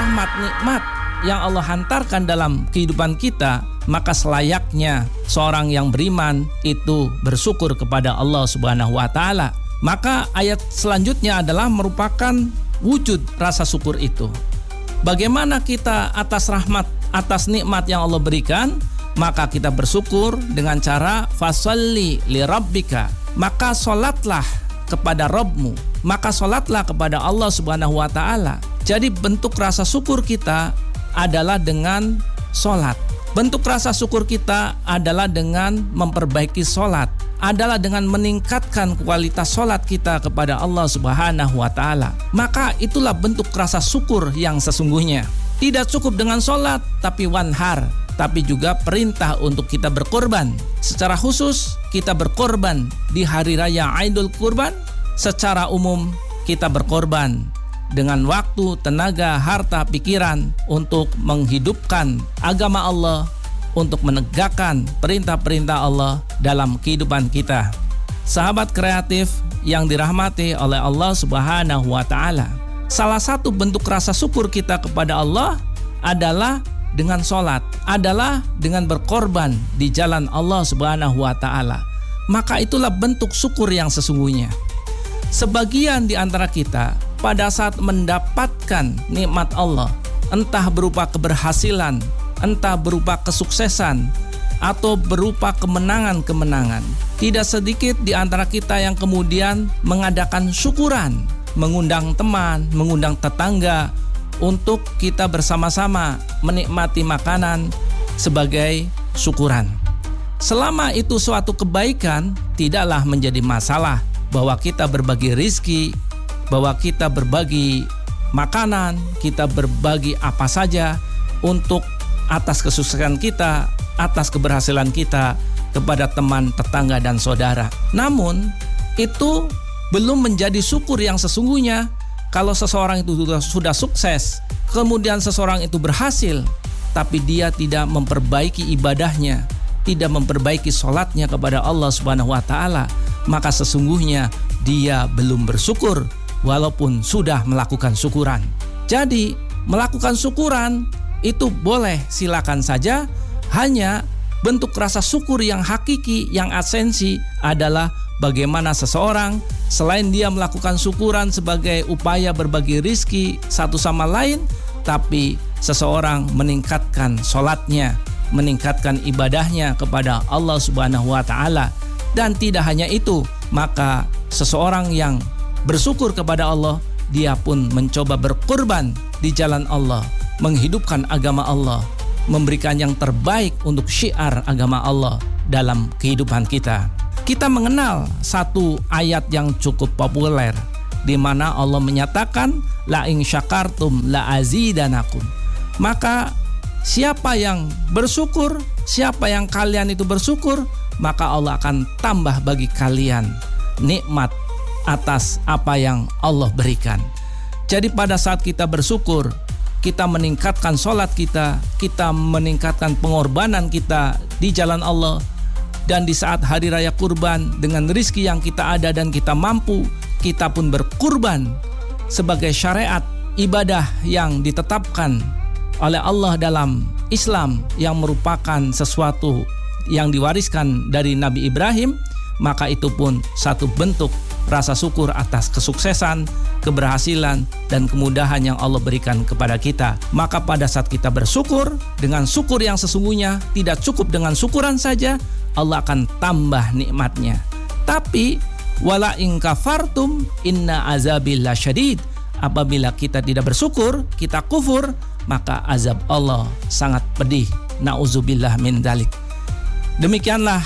rahmat nikmat yang Allah hantarkan dalam kehidupan kita, maka selayaknya seorang yang beriman itu bersyukur kepada Allah Subhanahu wa taala. Maka ayat selanjutnya adalah merupakan wujud rasa syukur itu. Bagaimana kita atas rahmat, atas nikmat yang Allah berikan? Maka kita bersyukur dengan cara fasalli li rabbika, maka solatlah kepada Rabbmu, maka solatlah kepada Allah Subhanahu wa taala. Jadi bentuk rasa syukur kita adalah dengan solat. Bentuk rasa syukur kita adalah dengan memperbaiki solat, adalah dengan meningkatkan kualitas solat kita kepada Allah Subhanahu wa taala. Maka itulah bentuk rasa syukur yang sesungguhnya. Tidak cukup dengan solat, tapi wanhar, tapi juga perintah untuk kita berkorban. Secara khusus kita berkorban di hari raya Idul Kurban. Secara umum kita berkorban dengan waktu, tenaga, harta, pikiran untuk menghidupkan agama Allah, untuk menegakkan perintah-perintah Allah dalam kehidupan kita. Sahabat kreatif yang dirahmati oleh Allah Subhanahu wa taala, salah satu bentuk rasa syukur kita kepada Allah adalah dengan sholat, adalah dengan berkorban di jalan Allah Subhanahu wa taala. Maka itulah bentuk syukur yang sesungguhnya. Sebagian di antara kita pada saat mendapatkan nikmat Allah, entah berupa keberhasilan, entah berupa kesuksesan, atau berupa kemenangan-kemenangan, tidak sedikit di antara kita yang kemudian mengadakan syukuran, mengundang teman, mengundang tetangga untuk kita bersama-sama menikmati makanan sebagai syukuran. Selama itu suatu kebaikan, tidaklah menjadi masalah bahwa kita berbagi rizki, bahwa kita berbagi makanan, kita berbagi apa saja untuk atas kesuksesan kita, atas keberhasilan kita kepada teman, tetangga, dan saudara. Namun itu belum menjadi syukur yang sesungguhnya. Kalau seseorang itu sudah sukses, kemudian seseorang itu berhasil, tapi dia tidak memperbaiki ibadahnya, tidak memperbaiki sholatnya kepada Allah Subhanahu wa taala, maka sesungguhnya dia belum bersyukur walaupun sudah melakukan syukuran. Jadi melakukan syukuran itu boleh, silakan saja. Hanya bentuk rasa syukur yang hakiki, yang esensi adalah bagaimana seseorang selain dia melakukan syukuran sebagai upaya berbagi rizki satu sama lain, tapi seseorang meningkatkan sholatnya, meningkatkan ibadahnya kepada Allah Subhanahu wa taala. Dan tidak hanya itu, maka seseorang yang bersyukur kepada Allah, dia pun mencoba berkorban di jalan Allah, menghidupkan agama Allah, memberikan yang terbaik untuk syiar agama Allah dalam kehidupan kita. Kita mengenal satu ayat yang cukup populer, di mana Allah menyatakan la in syakartum la azidanakum. Maka siapa yang bersyukur, siapa yang kalian itu bersyukur, maka Allah akan tambah bagi kalian nikmat atas apa yang Allah berikan. Jadi pada saat kita bersyukur, kita meningkatkan sholat kita, kita meningkatkan pengorbanan kita di jalan Allah. Dan di saat hari raya kurban, dengan rizki yang kita ada dan kita mampu, kita pun berkurban sebagai syariat ibadah yang ditetapkan oleh Allah dalam Islam, yang merupakan sesuatu yang diwariskan dari Nabi Ibrahim. Maka itu pun satu bentuk rasa syukur atas kesuksesan, keberhasilan, dan kemudahan yang Allah berikan kepada kita. Maka pada saat kita bersyukur dengan syukur yang sesungguhnya, tidak cukup dengan syukuran saja, Allah akan tambah nikmatnya. Tapi wala in kafartum inna azabi lasyadid. Apabila kita tidak bersyukur, kita kufur, maka azab Allah sangat pedih. Nauzubillah min dzalik. Demikianlah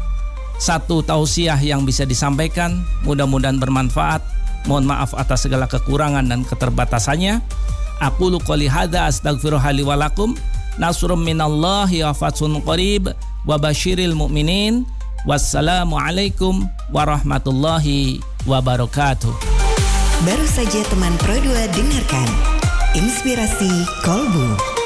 satu tausiah yang bisa disampaikan, mudah-mudahan bermanfaat. Mohon maaf atas segala kekurangan dan keterbatasannya. Aqulu qouli hadza astaghfirullaha li wa lakum. Nasrum minallahi wa fathun qarib wa basyiril mu'minin. Wassalamualaikum warahmatullahi wabarakatuh. Baru saja teman Pro 2 dengarkan Inspirasi Kolbu.